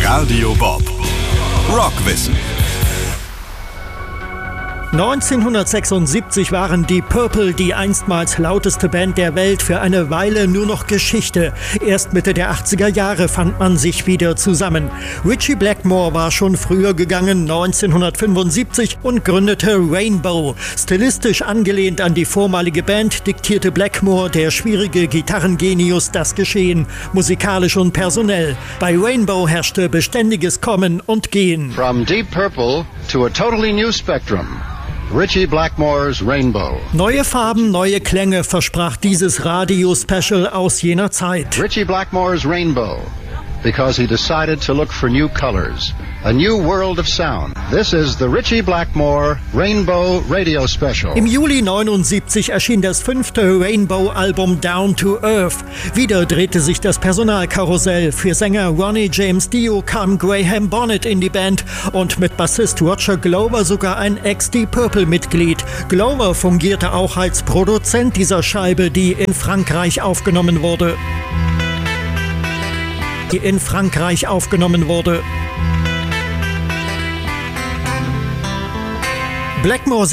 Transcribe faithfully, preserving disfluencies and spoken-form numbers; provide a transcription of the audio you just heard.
Radio Bob. Rockwissen. neunzehnhundertsechsundsiebzig waren die Purple die einstmals lauteste Band der Welt für eine Weile nur noch Geschichte. Erst Mitte der achtziger Jahre fand man sich wieder zusammen. Ritchie Blackmore war schon früher gegangen, neunzehnhundertfünfundsiebzig, und gründete Rainbow. Stilistisch angelehnt an die vormalige Band diktierte Blackmore, der schwierige Gitarrengenius, das Geschehen, musikalisch und personell. Bei Rainbow herrschte beständiges Kommen und Gehen. From Deep Purple to a totally new spectrum. Ritchie Blackmore's Rainbow. Neue Farben, neue Klänge versprach dieses Radio-Special aus jener Zeit. Ritchie Blackmore's Rainbow, because he decided to look for new colors, a new world of sound. This is the Ritchie Blackmore Rainbow Radio Special. Im Juli neunundsiebzig erschien das fünfte Rainbow-Album Down to Earth. Wieder drehte sich das Personalkarussell. Für Sänger Ronnie James Dio kam Graham Bonnet in die Band und mit Bassist Roger Glover sogar ein Ex-Deep Purple-Mitglied. Glover fungierte auch als Produzent dieser Scheibe, die in Frankreich aufgenommen wurde. Die in Frankreich aufgenommen wurde. Blackmore